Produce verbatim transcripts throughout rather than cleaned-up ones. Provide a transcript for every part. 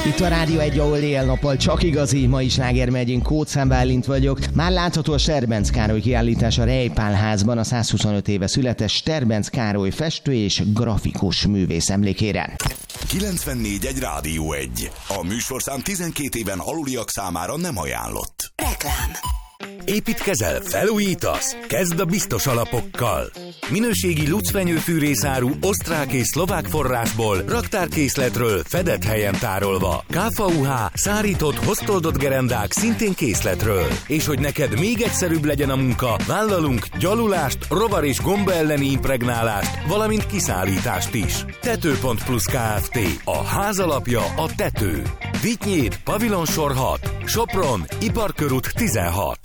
Itt a Rádió egy, ahol éjjel-nappal csak igazi, ma is Sláger megyén, Kóczán Bálint vagyok. Már látható a Sterbenc Károly kiállítás a Rejpál házban a százhuszonöt éve született Sterbenc Károly festő és grafikus művész emlékére. kilencvennégy egy Rádió egy. A műsorszám tizenkét éven aluliak számára nem ajánlott. Reklám. Építkezel, felújítasz? Kezd a biztos alapokkal. Minőségi lucfenyőfűrészáru osztrák és szlovák forrásból, raktárkészletről, fedett helyen tárolva. ká ef u há, szárított, hoztoldott gerendák szintén készletről. És hogy neked még egyszerűbb legyen a munka, vállalunk gyalulást, rovar és gomba elleni impregnálást, valamint kiszállítást is. Tető.plus Kft. A ház alapja a tető. Vitynyéd, Pavilonsor hat, Sopron, Iparkörút tizenhat.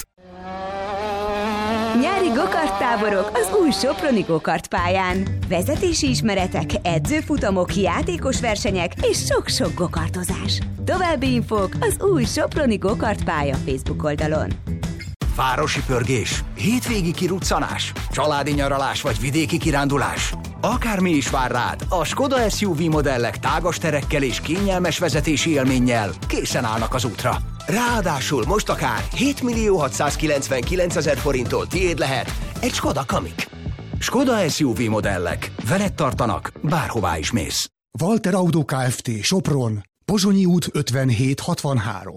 Nyári gokarttáborok az új soproni gokartpályán. Vezetési ismeretek, edzőfutamok, játékos versenyek és sok-sok gokartozás. További infók az új soproni gokartpálya Facebook oldalon. Városi pörgés, hétvégi kiruccanás, családi nyaralás vagy vidéki kirándulás. Akármi is vár rád, a Skoda es u vé modellek tágas terekkel és kényelmes vezetési élménnyel készen állnak az útra. Ráadásul most akár hétmillió hatszázkilencvenkilencezer forinttól tiéd lehet egy Skoda Kamiq. Skoda es u vé modellek. Veled tartanak, bárhová is mész. Walter Auto Kft. Sopron, Pozsonyi út ötvenhét hatvanhárom.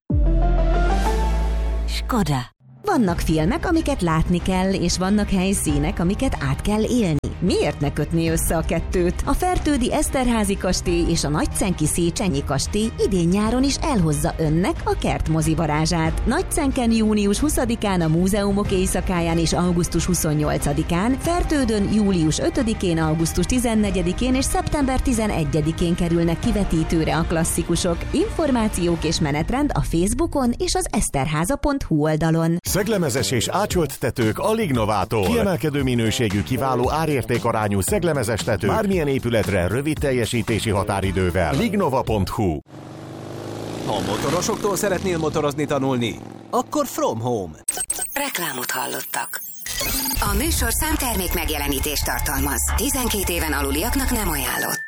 Skoda. Vannak filmek, amiket látni kell, és vannak helyszínek, amiket át kell élni. Miért ne kötni össze a kettőt? A Fertődi Eszterházy kastély és a Nagycenki Széchenyi kastély idén-nyáron is elhozza önnek a kertmozi varázsát. Nagycenken június huszadikán a múzeumok éjszakáján és augusztus huszonnyolcadikán, Fertődön július ötödikén, augusztus tizennegyedikén és szeptember tizenegyedikén kerülnek kivetítőre a klasszikusok. Információk és menetrend a Facebookon és az eszterháza pont hu oldalon. Szeglemezes és ácsolt tetők a Lignovától. Kiemelkedő minőségű, kiváló árértékarányú szeglemezes tető bármilyen épületre rövid teljesítési határidővel. lignova pont hu. Ha motorosoktól szeretnél motorozni tanulni, akkor From Home. Reklámot hallottak. A műsorszám termék megjelenítést tartalmaz. tizenkét éven aluliaknak nem ajánlott.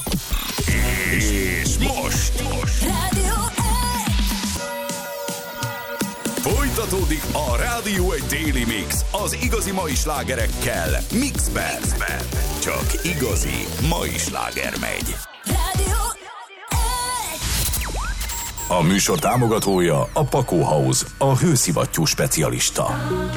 És most, most. Rádió Folytatódik a Rádió egy Daily Mix az igazi mai slágerekkel. Mixben. Mixben. Csak igazi mai sláger megy. Rádió A műsor támogatója a Pakó House, a hőszivattyú specialista.